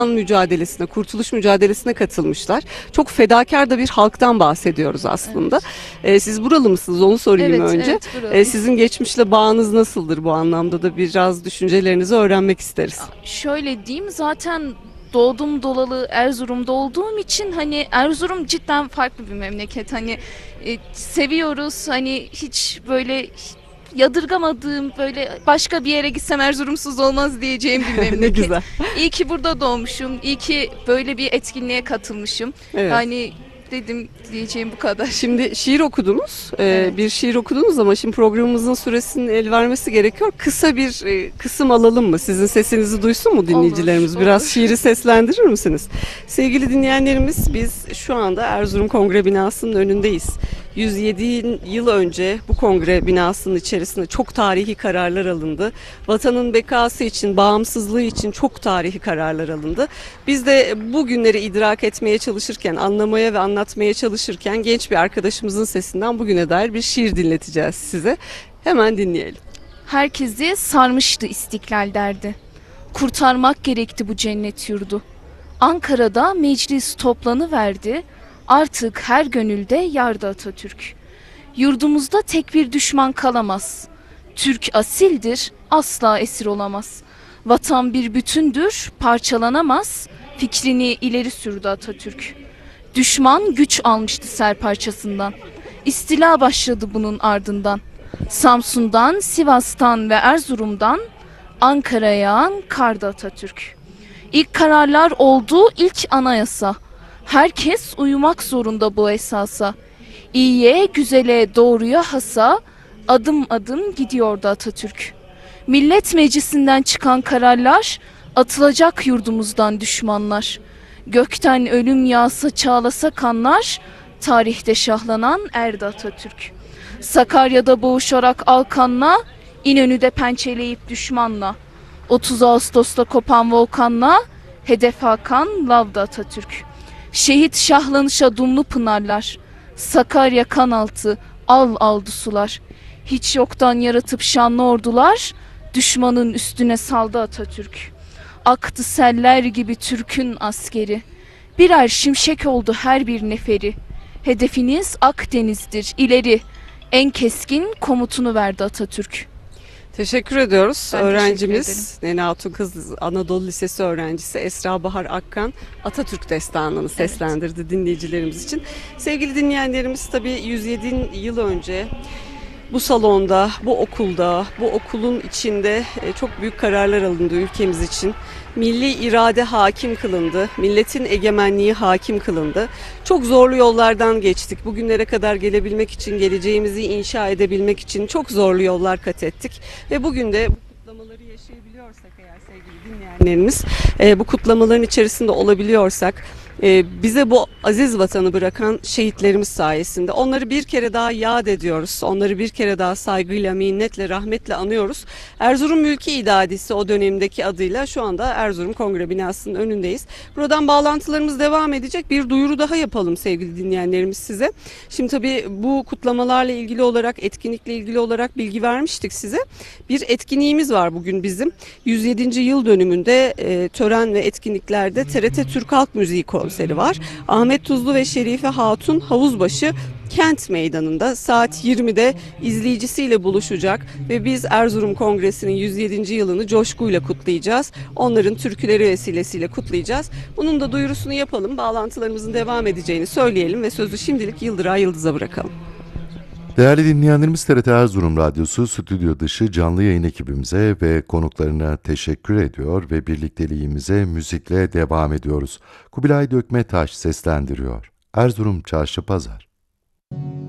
mücadelesine, kurtuluş mücadelesine katılmışlar. Çok fedakar da bir halktan bahsediyoruz aslında. Siz buralı mısınız? Onu sorayım Evet, önce. evet, buralıyım. Sizin geçmişle bağınız nasıldır bu anlamda da biraz düşüncelerinizi öğrenmek isteriz. Şöyle diyeyim, zaten doğdum dolalı Erzurum'da olduğum için hani Erzurum cidden farklı bir memleket. Hani seviyoruz, hani hiç böyle yadırgamadığım, böyle başka bir yere gitsem Erzurumsuz olmaz diyeceğim bir Ne memleket. güzel. İyi ki burada doğmuşum, iyi ki böyle bir etkinliğe katılmışım. Evet. Hani dedim, diyeceğim bu kadar. Şimdi şiir okudunuz. Evet. Bir şiir okudunuz ama şimdi programımızın süresinin el vermesi gerekiyor. Kısa bir kısım alalım mı? Sizin sesinizi duysun mu dinleyicilerimiz? Olur, Biraz olur. şiiri seslendirir misiniz? Sevgili dinleyenlerimiz, biz şu anda Erzurum Kongre Binası'nın önündeyiz. 107 yıl önce bu kongre binasının içerisinde çok tarihi kararlar alındı. Vatanın bekası için, bağımsızlığı için çok tarihi kararlar alındı. Biz de bu günleri idrak etmeye çalışırken, anlamaya ve anlatmaya çalışırken genç bir arkadaşımızın sesinden bugüne dair bir şiir dinleteceğiz size. Hemen dinleyelim. Herkesi sarmıştı istiklal derdi. Kurtarmak gerekti bu cennet yurdu. Ankara'da meclis toplanıverdi. Artık her gönülde yardı Atatürk. Yurdumuzda tek bir düşman kalamaz. Türk asildir, asla esir olamaz. Vatan bir bütündür, parçalanamaz. Fikrini ileri sürdü Atatürk. Düşman güç almıştı serparçasından. İstila başladı bunun ardından. Samsun'dan, Sivas'tan ve Erzurum'dan Ankara'ya kardı Atatürk. İlk kararlar oldu, ilk anayasa. Herkes uyumak zorunda bu esasa. İyiye, güzele, doğruya hasa adım adım gidiyordu Atatürk. Millet Meclisi'nden çıkan kararlar atılacak yurdumuzdan düşmanlar. Gökten ölüm yağsa çağlasa kanlar tarihte şahlanan erdi Atatürk. Sakarya'da boğuşarak Alkan'la, İnönü'de pençeleyip düşmanla. 30 Ağustos'ta kopan volkanla, hedef Hakan, lavda Atatürk. Şehit şahlanışa dumlu pınarlar, Sakarya kanaltı, al aldı sular. Hiç yoktan yaratıp şanlı ordular, düşmanın üstüne saldı Atatürk. Aktı seller gibi Türk'ün askeri, birer şimşek oldu her bir neferi. Hedefiniz Akdeniz'dir, ileri. En keskin komutunu verdi Atatürk. Teşekkür ediyoruz. Ben teşekkür Öğrencimiz Nene Hatun Kız Anadolu Lisesi öğrencisi Esra Bahar Akkan Atatürk Destanı'nı seslendirdi dinleyicilerimiz için. Sevgili dinleyenlerimiz, tabii 107 yıl önce bu salonda, bu okulda, bu okulun içinde çok büyük kararlar alındı ülkemiz için. Milli irade hakim kılındı, milletin egemenliği hakim kılındı. Çok zorlu yollardan geçtik. Bugünlere kadar gelebilmek için, geleceğimizi inşa edebilmek için çok zorlu yollar kat ettik. Ve bugün de bu kutlamaları yaşayabiliyorsak eğer sevgili dinleyenlerimiz, bu kutlamaların içerisinde olabiliyorsak, bize bu aziz vatanı bırakan şehitlerimiz sayesinde onları bir kere daha yad ediyoruz. Onları bir kere daha saygıyla, minnetle, rahmetle anıyoruz. Erzurum Mülki İdadisi o dönemdeki adıyla şu anda Erzurum Kongre Binası'nın önündeyiz. Buradan bağlantılarımız devam edecek. Bir duyuru daha yapalım sevgili dinleyenlerimiz size. Şimdi tabii bu kutlamalarla ilgili olarak, etkinlikle ilgili olarak bilgi vermiştik size. Bir etkinliğimiz var bugün bizim. 107. yıl dönümünde tören ve etkinliklerde TRT Türk Halk Müziği konseri var. Ahmet Tuzlu ve Şerife Hatun Havuzbaşı Kent Meydanı'nda saat 20'de izleyicisiyle buluşacak ve biz Erzurum Kongresi'nin 107. yılını coşkuyla kutlayacağız. Onların türküleri vesilesiyle kutlayacağız. Bunun da duyurusunu yapalım. Bağlantılarımızın devam edeceğini söyleyelim ve sözü şimdilik Yıldıray Yıldız'a bırakalım. Değerli dinleyenlerimiz, TRT Erzurum Radyosu stüdyo dışı canlı yayın ekibimize ve konuklarına teşekkür ediyor ve birlikteliğimize müzikle devam ediyoruz. Kubilay Dökmetaş seslendiriyor. Erzurum Çarşı Pazar.